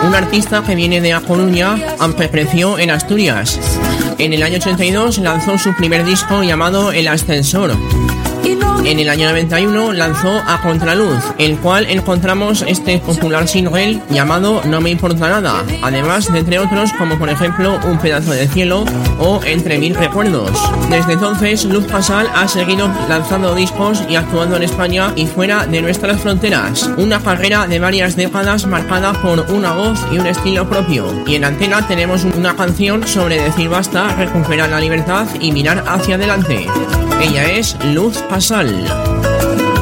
un artista que viene de A Coruña, aunque creció en Asturias. En el año 82 lanzó su primer disco llamado El Ascensor. En el año 91 lanzó A Contraluz, el cual encontramos este popular single llamado No me importa nada, además de entre otros como por ejemplo Un pedazo de cielo o Entre mil recuerdos. Desde entonces Luz Pasal ha seguido lanzando discos y actuando en España y fuera de nuestras fronteras, una carrera de varias décadas marcada por una voz y un estilo propio. Y en Antena tenemos una canción sobre decir basta, recuperar la libertad y mirar hacia adelante. Ella es Luz Pasal.